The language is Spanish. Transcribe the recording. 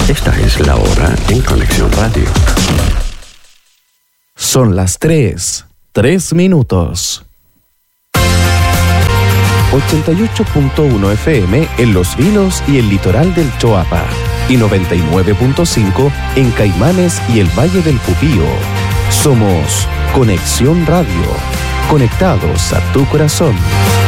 Esta es la hora en Conexión Radio. Son las 3 minutos. 88.1 FM en Los Vilos y el litoral del Choapa. Y 99.5 en Caimanes y el Valle del Pupío. Somos Conexión Radio. Conectados a tu corazón.